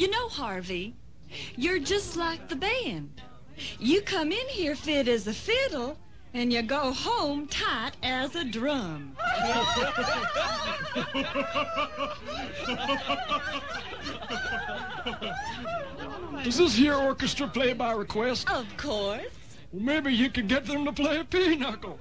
You know, Harvey, you're just like the band. You come in here fit as a fiddle, and you go home tight as a drum. Does this here orchestra play by request? Of course. Well, maybe you could get them to play a pinochle.